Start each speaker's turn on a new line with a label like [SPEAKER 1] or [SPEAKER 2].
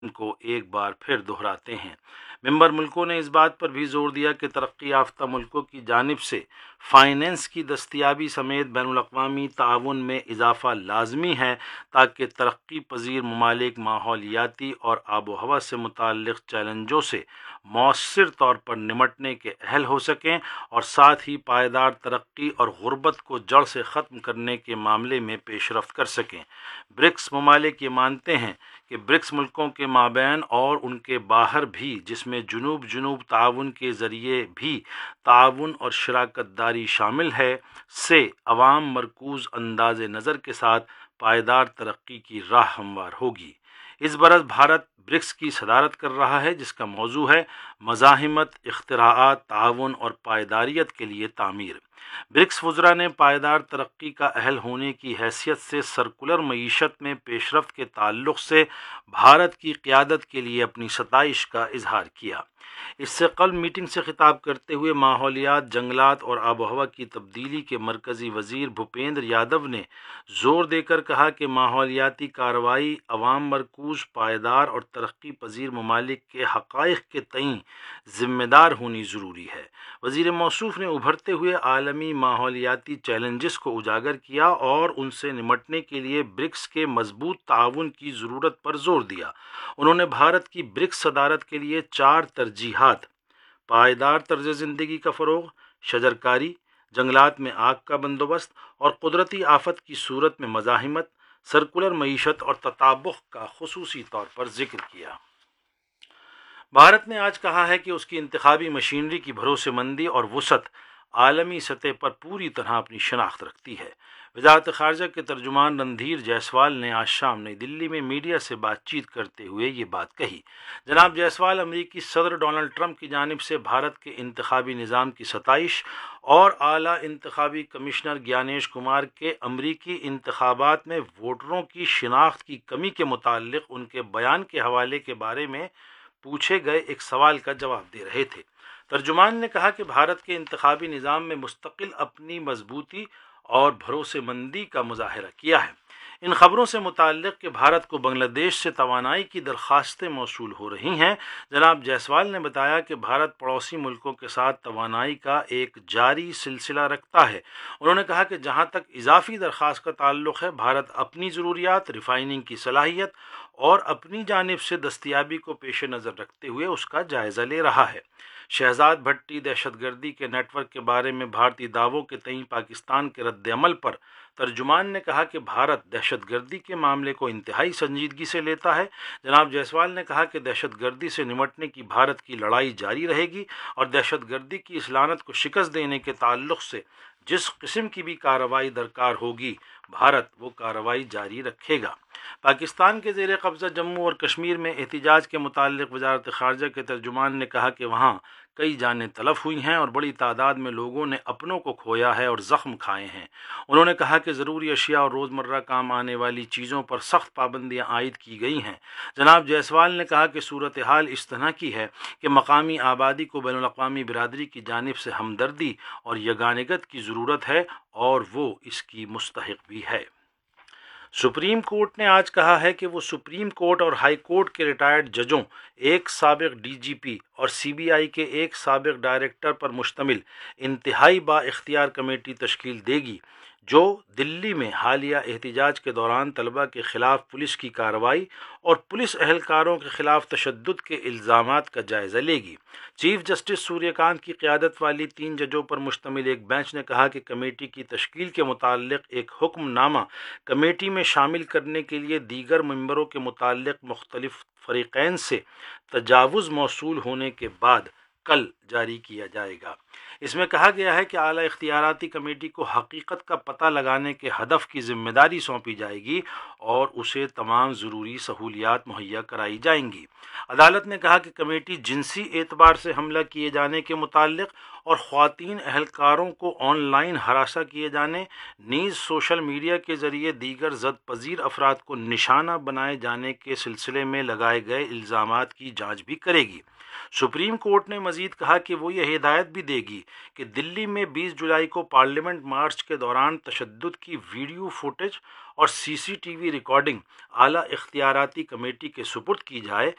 [SPEAKER 1] को एक बार फिर दोहराते हैं। मेंबर मुल्कों ने इस बात पर भी जोर दिया कि तरक्की याफ्ता मुल्कों की जानिब से फाइनेंस की दस्तियाबी समेत बैनुल-अक़वामी ताउन में इजाफ़ा लाजमी है ताकि तरक्की पजीर ममालिक माहौलियाती और आबो हवा से मुताल्लिक़ चैलेंजों से मौसर तौर पर निमटने के अहल हो सकें और साथ ही पायदार तरक्की और गुर्बत को जड़ से ख़त्म करने के मामले में पेशरफ्त कर सकें। ब्रिक्स ममालिक ये मानते हैं कि ब्रिक्स मुल्कों के माबैन और उनके बाहर भी, जिसमें जुनूब जुनूब ताउन के ज़रिए भी ताउन और शराकत दारी शामिल है, से अवाम मरकूज़ अंदाज़ नज़र के साथ पायदार तरक्की की राह हमवार होगी। इस बरस भारत ब्रिक्स की सदारत कर रहा है, जिसका मौजू है मज़ाहिमत, इख्तिराआत, ताउन और पायदारियत के लिए तामीर। ब्रिक्स वज़रा ने पायदार तरक्की का अहल होने की हैसियत से सर्कुलर मईशत में पेशरफ्त के ताल्लुक़ से भारत की क़ियादत के लिए अपनी सताइश का इजहार किया। इससे कल मीटिंग से खिताब करते हुए माहौलियात, जंगलात और आबो हवा की तब्दीली के मरकज़ी वज़ीर भूपेंद्र यादव ने ज़ोर देकर कहा कि माहौलियाती कार्रवाई अवाम मरकूज़, पायदार और तरक्की पजीर ममालिक के हक़ाइक़ के तईं ज़िम्मेदार होनी ज़रूरी है। वज़ीर मौसूफ़ ने उभरते हुए आलमी माहौलियाती चैलेंजेस को उजागर किया और उनसे निमटने के लिए ब्रिक्स के मजबूत ताउन की ज़रूरत पर जोर दिया। उन्होंने भारत की ब्रिक्स सदारत के लिए 4 तरजीहात: पायदार तर्ज ज़िंदगी का फ़रोग़, शजरकारी, जंगलात में आग का बंदोबस्त और कुदरती आफत की सूरत में मज़ाहिमत, सर्कुलर मईशत और तताबुक़ का खुसूसी तौर पर जिक्र किया। भारत ने आज कहा है कि उसकी इंतखाबी मशीनरी की भरोसेमंदी और वुसअत आलमी सतह पर पूरी तरह अपनी शनाख्त रखती है। वज़ारत ख़ारजा के तर्जुमान रणधीर जायसवाल ने आज शाम नई दिल्ली में मीडिया से बातचीत करते हुए ये बात कही। जनाब जायसवाल अमरीकी सदर डोनाल्ड ट्रंप की जानिब से भारत के इंतखाबी निज़ाम की सताइश और आला इंतखाबी कमिश्नर ज्ञानेश कुमार के अमरीकी इंतखाबात में वोटरों की शिनाख्त की कमी के मुताल्लिक़ उनके बयान के हवाले के बारे में पूछे गए एक सवाल का जवाब दे रहे थे। तर्जुमान ने कहा कि भारत के इंतखाबी निज़ाम में मुस्तकिल अपनी मजबूती और भरोसेमंदी का मुजाहरा किया है। इन खबरों से मुताल्लिक़ कि भारत को बांग्लादेश से तवानाई की दरख्वास्तें मौसूल हो रही हैं, जनाब जायसवाल ने बताया कि भारत पड़ोसी मुल्कों के साथ तवानाई का एक जारी सिलसिला रखता है। उन्होंने कहा कि जहाँ तक इजाफी दरख्वास्त का ताल्लुक़ है, भारत अपनी ज़रूरियात, रिफाइनिंग की सलाहियत और अपनी जानिब से दस्तियाबी को पेश नज़र रखते हुए उसका जायज़ा ले रहा है। शहजाद भट्टी दहशतगर्दी के नेटवर्क के बारे में भारतीय दावों के तईं पाकिस्तान के रद्द-ए-अमल पर तर्जुमान ने कहा कि भारत दहशतगर्दी के मामले को इंतहाई संजीदगी से लेता है। जनाब जायसवाल ने कहा कि दहशतगर्दी से निमटने की भारत की लड़ाई जारी रहेगी और दहशतगर्दी की इस लानत को शिकस्त देने के ताल्लुक़ से जिस किस्म की भी कार्रवाई दरकार होगी, भारत वो कार्रवाई जारी रखेगा। पाकिस्तान के ज़ेर कब्ज़ा जम्मू और कश्मीर में एहतिजाज के मुताल्लिक़ वज़ारत ख़ारजा के तर्जुमान ने कहा कि वहाँ कई जानें तलफ़ हुई हैं और बड़ी तादाद में लोगों ने अपनों को खोया है और ज़ख्म खाए हैं। उन्होंने कहा कि ज़रूरी अशिया और रोज़मर्रा काम आने वाली चीज़ों पर सख्त पाबंदियाँ आयद की गई हैं। जनाब जायसवाल ने कहा कि सूरत हाल इस तरह की है कि मकामी आबादी को बैनुल-अक़वामी बिरादरी की जानिब से हमदर्दी और यगानियत की ज़रूरत है और वो इसकी मुस्तहिक़ भी है। सुप्रीम कोर्ट ने आज कहा है कि वो सुप्रीम कोर्ट और हाई कोर्ट के रिटायर्ड जजों, एक साबिक़ डीजीपी और सीबीआई के एक साबिक़ डायरेक्टर पर मुश्तमिल इंतहाई बाइख्तियार कमेटी तश्कील देगी, जो दिल्ली में हालिया एहतिजाज के दौरान तलबा के ख़िलाफ़ पुलिस की कार्रवाई और पुलिस अहलकारों के ख़िलाफ़ तशद्दुद के इल्ज़ामात का जायज़ा लेगी। चीफ जस्टिस सूर्यकांत की क़ियादत वाली 3 जजों पर मुश्तमिल एक बेंच ने कहा कि कमेटी की तश्कील के मुताल्लिक़ एक हुक्मनामा कमेटी में शामिल करने के लिए दीगर मेंबरों के मुताल्लिक़ मुख्तलिफ़ फ़रीक़ैन से तजावुज़ मौसूल होने के बाद कल जारी किया जाएगा। इसमें कहा गया है कि आला इख्तियाराती कमेटी को हकीकत का पता लगाने के हदफ की जिम्मेदारी सौंपी जाएगी और उसे तमाम ज़रूरी सहूलियात मुहैया कराई जाएंगी। अदालत ने कहा कि कमेटी जिनसी एतबार से हमला किए जाने के मुताल्लिक़ और ख़वातीन अहलकारों को ऑनलाइन हरासा किए जाने, नीज़ सोशल मीडिया के ज़रिए दीगर ज़द पज़ीर अफराद को निशाना बनाए जाने के सिलसिले में लगाए गए इल्ज़ामात की जाँच भी करेगी। सुप्रीम कोर्ट ने मज़ीद कहा कि वो ये हिदायत भी देगी कि दिल्ली में 20 जुलाई को पार्लियामेंट मार्च के दौरान तशद्दुद की वीडियो फुटेज اور CCTV ریکارڈنگ اعلیٰ اختیاراتی کمیٹی کے سپرد کی جائے